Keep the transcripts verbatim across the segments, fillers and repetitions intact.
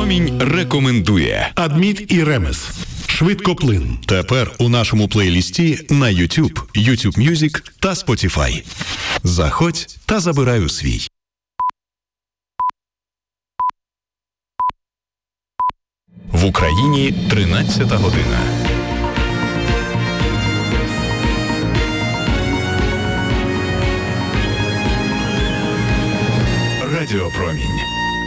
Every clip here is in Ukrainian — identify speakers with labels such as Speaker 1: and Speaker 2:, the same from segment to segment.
Speaker 1: Промінь рекомендує.
Speaker 2: Адміт і Ремес. Швидкоплин.
Speaker 1: Тепер у нашому плейлісті на YouTube, YouTube Music та Spotify. Заходь та забирай у свій. В Україні тринадцята година. Радіо Промінь.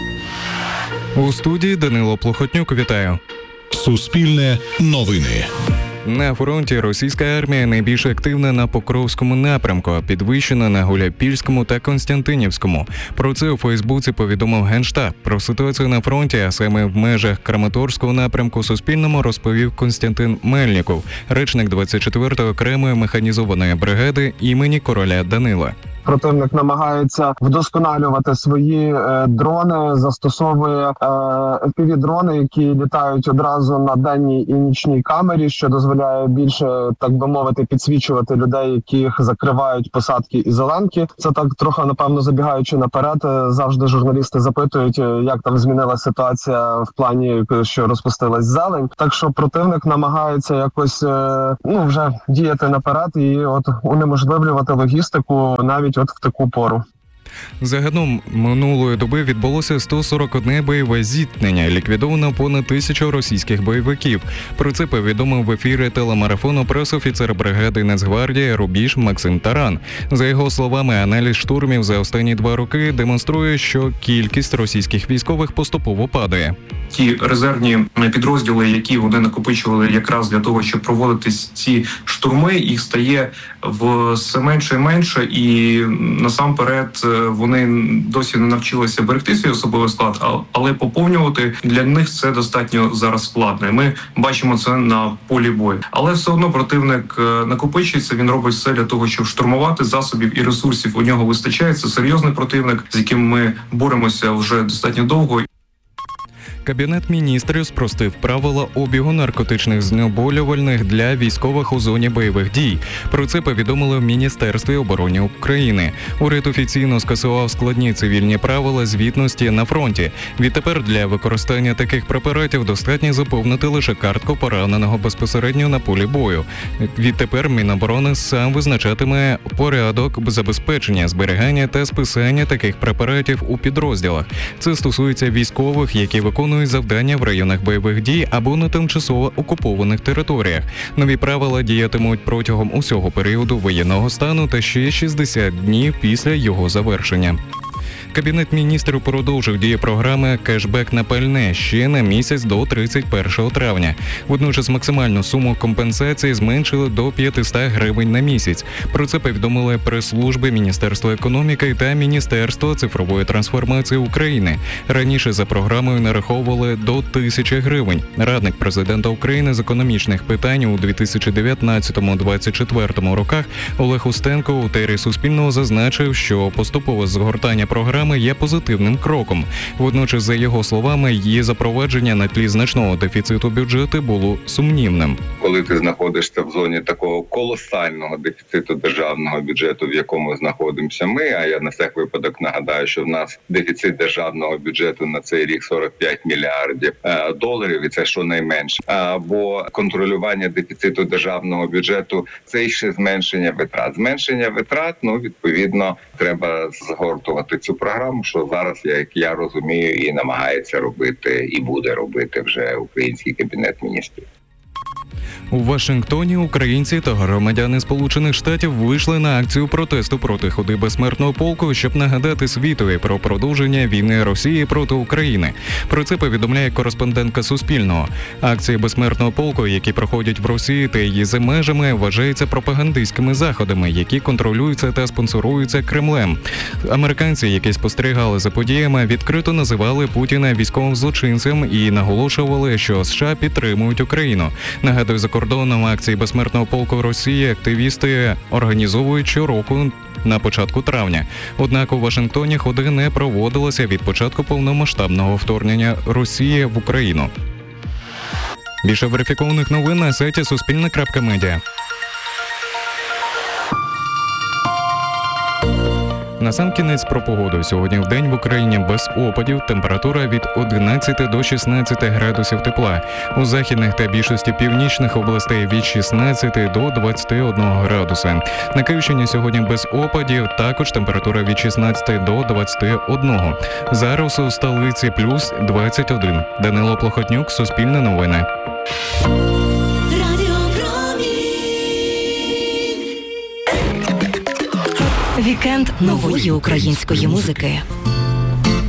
Speaker 3: У студії Данило Плохотнюк. Вітаю.
Speaker 2: Суспільне новини.
Speaker 3: На фронті російська армія найбільш активна на Покровському напрямку, а підвищена на Гуляйпільському та Константинівському. Про це у Фейсбуці повідомив Генштаб. Про ситуацію на фронті, а саме в межах Краматорського напрямку, Суспільному розповів Костянтин Мельніков, речник двадцять четвертої окремої механізованої бригади імені короля Данила.
Speaker 4: Противник намагається вдосконалювати свої е, дрони, застосовує е, еф пі ві-дрони, які літають одразу на денній і нічній камері, що дозволяє більше, так би мовити, підсвічувати людей, яких закривають посадки і зеленки. Це так трохи, напевно, забігаючи наперед. Завжди журналісти запитують, як там змінилася ситуація в плані, що розпустилась зелень. Так що противник намагається якось е, ну вже діяти наперед і от унеможливлювати логістику навіть от в таку пору.
Speaker 3: Загалом минулої доби відбулося сто сорок одне бойове зіткнення, ліквідовано понад тисячу російських бойовиків. Про це повідомив в ефірі телемарафону пресофіцер бригади Нацгвардії «Рубіж» Максим Таран. За його словами, аналіз штурмів за останні два роки демонструє, що кількість російських військових поступово падає.
Speaker 5: Ті резервні підрозділи, які вони накопичували якраз для того, щоб проводити ці штурми, їх стає все менше і менше, і насамперед вони досі не навчилися берегти свій особовий склад, але поповнювати для них це достатньо зараз складно. Ми бачимо це на полі бою. Але все одно противник накопичується, він робить все для того, щоб штурмувати, засобів і ресурсів у нього вистачає. Це серйозний противник, з яким ми боремося вже достатньо довго.
Speaker 3: Кабінет міністрів спростив правила обігу наркотичних знеболювальних для військових у зоні бойових дій. Про це повідомили в Міністерстві оборони України. Уряд офіційно скасував складні цивільні правила звітності на фронті. Відтепер для використання таких препаратів достатньо заповнити лише картку пораненого безпосередньо на полі бою. Відтепер Міноборони сам визначатиме порядок забезпечення, зберігання та списання таких препаратів у підрозділах. Це стосується військових, які виконують завдання в районах бойових дій або на тимчасово окупованих територіях. Нові правила діятимуть протягом усього періоду воєнного стану та ще шістдесят днів після його завершення. Кабінет міністрів продовжив дію програми «Кешбек на пальне» ще на місяць до тридцять першого травня. Водночас максимальну суму компенсації зменшили до п'ятсот гривень на місяць. Про це повідомили прес-служби Міністерства економіки та Міністерства цифрової трансформації України. Раніше за програмою нараховували до тисячі гривень. Радник президента України з економічних питань у дві тисячі дев'ятнадцятому - двадцять четвертому роках Олег Устенко у етері Суспільного зазначив, що поступове згортання програми є позитивним кроком. Водночас, за його словами, її запровадження на тлі значного дефіциту бюджету було сумнівним.
Speaker 6: Коли ти знаходишся в зоні такого колосального дефіциту державного бюджету, в якому знаходимося ми, а я на всяк випадок нагадаю, що в нас дефіцит державного бюджету на цей рік сорок п'ять мільярдів доларів, і це щонайменше. Або контролювання дефіциту державного бюджету – це ще зменшення витрат. Зменшення витрат, ну, відповідно, треба згортувати цю програму, що зараз, як я розумію, і намагається робити, і буде робити вже український Кабінет міністрів.
Speaker 3: У Вашингтоні українці та громадяни Сполучених Штатів вийшли на акцію протесту проти ходи безсмертного полку, щоб нагадати світові про продовження війни Росії проти України. Про це повідомляє кореспондентка Суспільного. Акції безсмертного полку, які проходять в Росії та її за межами, вважаються пропагандистськими заходами, які контролюються та спонсоруються Кремлем. Американці, які спостерігали за подіями, відкрито називали Путіна військовим злочинцем і наголошували, що США підтримують Україну. Нагадую, за кордоном акції безсмертного полку Росії активісти організовують щороку на початку травня. Однак у Вашингтоні ходи не проводилися від початку повномасштабного вторгнення Росії в Україну. Більше верифікованих новин на сайті суспільне крапка медіа. насамкінець про погоду. Сьогодні в день в Україні без опадів, температура від одинадцяти до шістнадцяти градусів тепла. У західних та більшості північних областей від шістнадцяти до двадцяти одного градуса. На Київщині сьогодні без опадів, також температура від шістнадцяти до двадцяти одного. Зараз у столиці плюс двадцять один. Данило Плохотнюк, Суспільне новини.
Speaker 7: Вікенд нової української музики.